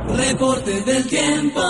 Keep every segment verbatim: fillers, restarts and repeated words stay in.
Reporte del tiempo.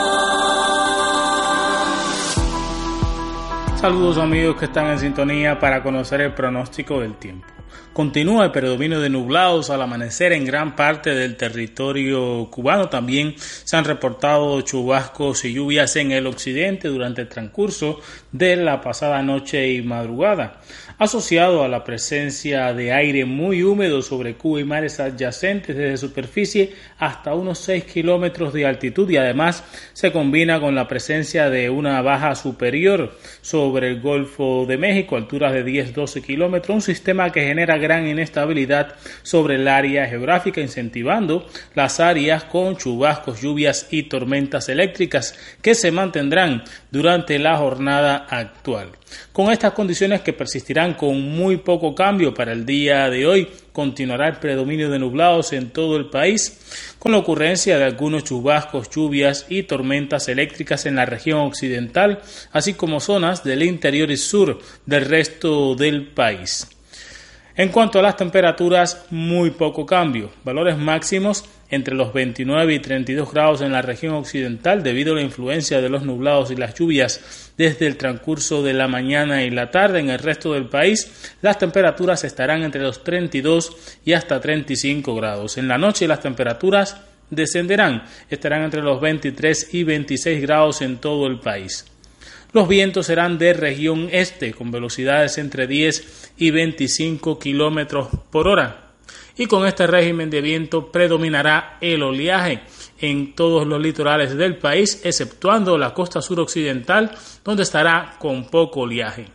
Saludos amigos que están en sintonía para conocer el pronóstico del tiempo. Continúa el predominio de nublados al amanecer en gran parte del territorio cubano. También se han reportado chubascos y lluvias en el occidente durante el transcurso de la pasada noche y madrugada, asociado a la presencia de aire muy húmedo sobre Cuba y mares adyacentes desde superficie hasta unos seis kilómetros de altitud, y además se combina con la presencia de una baja superior sobre el Golfo de México, alturas de diez a doce kilómetros, un sistema que genera gran inestabilidad sobre el área geográfica, incentivando las áreas con chubascos, lluvias y tormentas eléctricas que se mantendrán durante la jornada actual. Con estas condiciones, que persistirán con muy poco cambio para el día de hoy, continuará el predominio de nublados en todo el país, con la ocurrencia de algunos chubascos, lluvias y tormentas eléctricas en la región occidental, así como zonas del interior y sur del resto del país. En cuanto a las temperaturas, muy poco cambio. Valores máximos entre los veintinueve y treinta y dos grados en la región occidental debido a la influencia de los nublados y las lluvias desde el transcurso de la mañana y la tarde. En el resto del país, las temperaturas estarán entre los treinta y dos y hasta treinta y cinco grados. En la noche las temperaturas descenderán, estarán entre los veintitrés y veintiséis grados en todo el país. Los vientos serán de región este, con velocidades entre diez y veinticinco kilómetros por hora. Y con este régimen de viento predominará el oleaje en todos los litorales del país, exceptuando la costa suroccidental, donde estará con poco oleaje.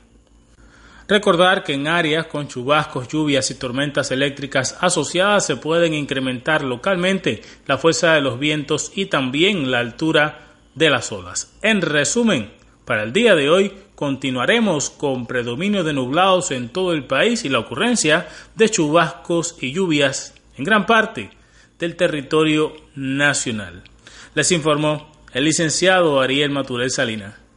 Recordar que en áreas con chubascos, lluvias y tormentas eléctricas asociadas se pueden incrementar localmente la fuerza de los vientos y también la altura de las olas. En resumen, para el día de hoy continuaremos con predominio de nublados en todo el país y la ocurrencia de chubascos y lluvias en gran parte del territorio nacional. Les informó el licenciado Ariel Maturel Salinas.